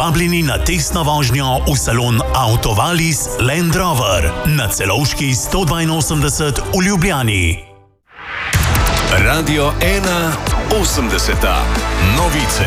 Vabljeni na testno vožnjo v salon Autovalis Land Rover na Celovški 182 v Ljubljani. Radio 1 80. Novice.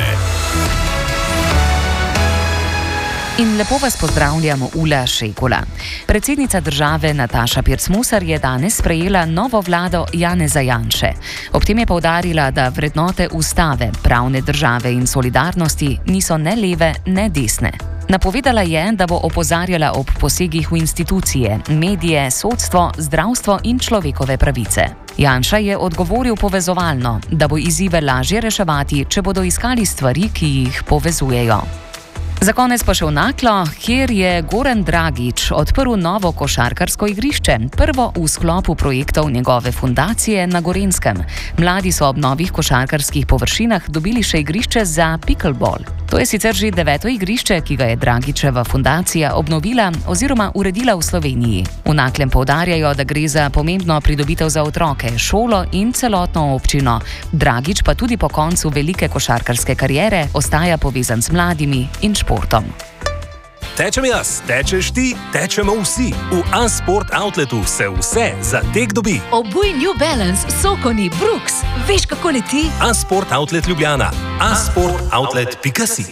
In lepo vas pozdravljamo, Ula Šekula. Predsednica države Nataša Pirc-Musar je danes sprejela novo vlado Janeza Janše. Ob tem je poudarila, da vrednote ustave, pravne države in solidarnosti niso ne leve, ne desne. Napovedala je, da bo opozarjala ob posegih v institucije, medije, sodstvo, zdravstvo in človekove pravice. Janša je odgovoril povezovalno, da bo izzive lažje reševati, če bodo iskali stvari, ki jih povezujejo. Za konec pa še v Naklo, kjer je Goran Dragič odprl novo košarkarsko igrišče, prvo v sklopu projektov njegove fundacije na Gorenjskem. Mladi so ob novih košarkarskih površinah dobili še igrišče za pickleball. To je sicer že 9. igrišče, ki ga je Dragičeva fundacija obnovila oziroma uredila v Sloveniji. V Naklem poudarjajo, da gre za pomembno pridobitev za otroke, šolo in celotno občino. Dragič pa tudi po koncu velike košarkarske kariere ostaja povezan z mladimi in športom. Tečem jaz, tečeš ti, tečemo vsi. V A-Sport Outletu se vse za tek dobi. Obuj New Balance, Sokoni, Brooks. Veš, kako leti? A-Sport Outlet Ljubljana. asportoutlet.si.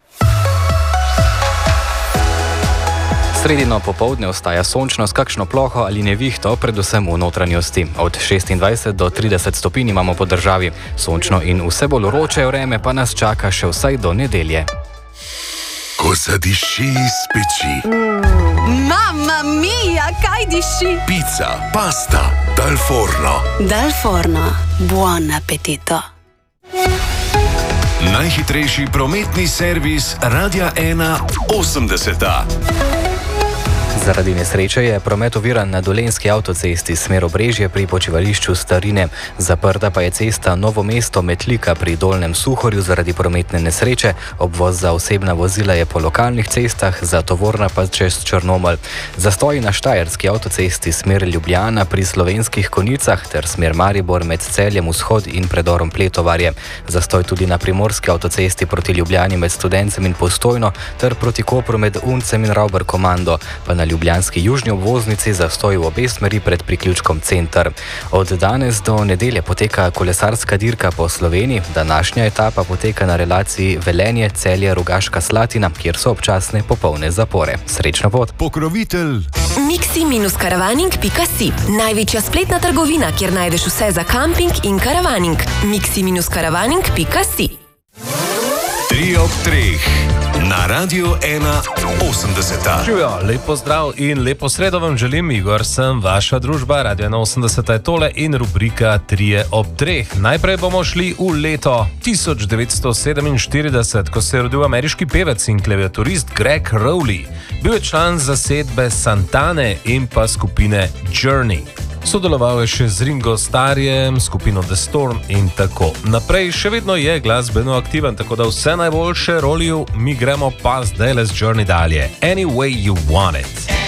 Sredino popoldne ostaja sončno s kakšno ploho ali nevihto, predvsem v notranjosti. Od 26 do 30 stopinj imamo po državi. Sončno in vse bolj vroče vreme pa nas čaka še vsaj do nedelje. Ko zadiši iz peči. Mamma mia, kaj diši? Pica, pasta, dal forno. Dal forno, buon appetito. Najhitrejši prometni servis Radia 1 80. Zaradi nesreče je promet oviran na Dolenjski avtocesti smer Obrežje pri počivališču Starine. Zaprta pa je cesta Novo mesto-Metlika pri Dolnjem Suhorju zaradi prometne nesreče. Obvoz za osebna vozila je po lokalnih cestah, za tovorna pa čez Črnomelj. Zastoji na Štajerski avtocesti smer Ljubljana pri Slovenskih Konjicah ter smer Maribor med Celjem Vzhod in predorom Pletovarje. Zastoj tudi na Primorski avtocesti proti Ljubljani med Studencem in Postojno ter proti Kopru med Uncem in Ravbar Komando, pa na ljubljanski južni obvoznici zastoj v obe smeri pred priključkom Center. Od danes do nedelje poteka kolesarska dirka po Sloveniji. Današnja etapa poteka na relaciji Velenje, Celje, Rogaška Slatina, kjer so občasne popolne zapore. Srečno pot! Pokrovitelj Mixi-karavaning.si, največja spletna trgovina, kjer najdeš vse za kamping in karavaning. Mixi-karavaning.si. 3 ob 3 na Radio 1 80. Živijo, lep pozdrav in lepo sredo vam želim. Igor sem, vaša družba, Radio 1 80 je tole in rubrika 3 ob 3. Najprej bomo šli v leto 1947, ko se je rodil ameriški pevec in klaviaturist Greg Rowley. Bil je član zasedbe Santane in pa skupine Journey. Sodeloval je še z Ringo Starrjem, skupino The Storm in tako naprej. Še vedno je glasbeno aktiven, tako da vse najboljše Rowleyju, mi gremo pa zdaj le z Journey dalje. Any way you want it.